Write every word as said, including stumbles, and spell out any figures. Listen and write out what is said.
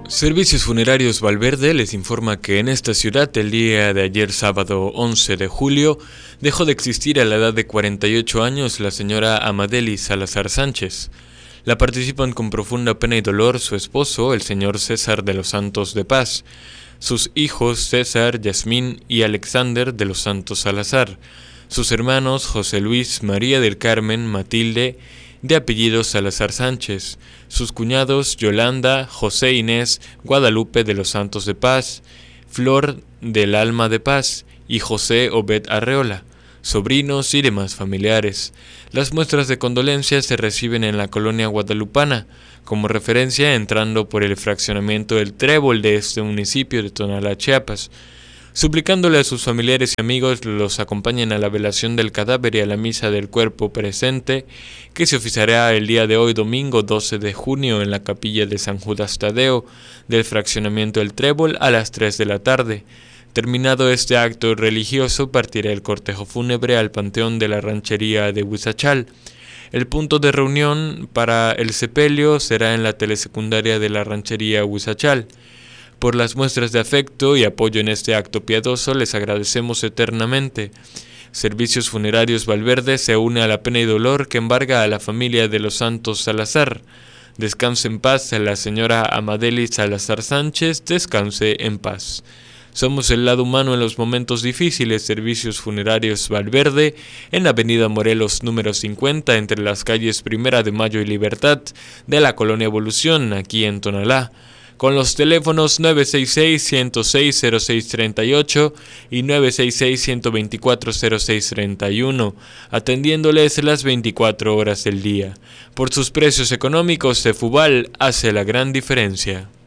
Servicios Funerarios Valverde les informa que en esta ciudad el día de ayer sábado once de julio dejó de existir a la edad de cuarenta y ocho años la señora Amadeli Salazar Sánchez. La participan con profunda pena y dolor su esposo, el señor César de los Santos de Paz, sus hijos César, Yasmín y Alexander de los Santos Salazar, sus hermanos José Luis, María del Carmen, Matilde, de apellido Salazar Sánchez, sus cuñados Yolanda, José Inés, Guadalupe de los Santos de Paz, Flor del Alma de Paz y José Obed Arreola, sobrinos y demás familiares. Las muestras de condolencia se reciben en la colonia guadalupana, como referencia entrando por el fraccionamiento del Trébol de este municipio de Tonalá, Chiapas, suplicándole a sus familiares y amigos los acompañen a la velación del cadáver y a la misa del cuerpo presente, que se oficiará el día de hoy, domingo doce de junio, en la capilla de San Judas Tadeo del fraccionamiento del Trébol a las tres de la tarde. Terminado este acto religioso, partirá el cortejo fúnebre al panteón de la ranchería de Huizachal. El punto de reunión para el sepelio será en la telesecundaria de la ranchería Huizachal. Por las muestras de afecto y apoyo en este acto piadoso les agradecemos eternamente. Servicios Funerarios Valverde se une a la pena y dolor que embarga a la familia de los Santos Salazar. Descanse en paz a la señora Amadeli Salazar Sánchez, descanse en paz. Somos el lado humano en los momentos difíciles. Servicios Funerarios Valverde, en Avenida Morelos número cincuenta, entre las calles Primera de Mayo y Libertad, de la Colonia Evolución, aquí en Tonalá, con los teléfonos nueve seis seis, uno cero seis, cero seis tres ocho y nueve seis seis, uno dos cuatro, cero seis tres uno, atendiéndoles las veinticuatro horas del día. Por sus precios económicos, Cefubal hace la gran diferencia.